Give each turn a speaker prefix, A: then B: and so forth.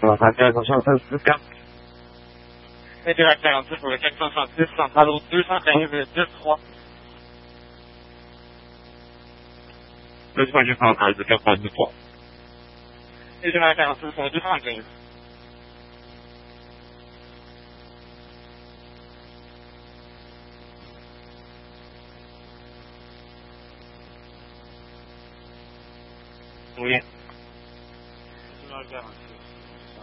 A: attention, ça se cap. Et de la 46 pour le 466, centrale au 215,3. Le disponible central de 423. Et de la 46 pour le 215. Oui. Je me regarde.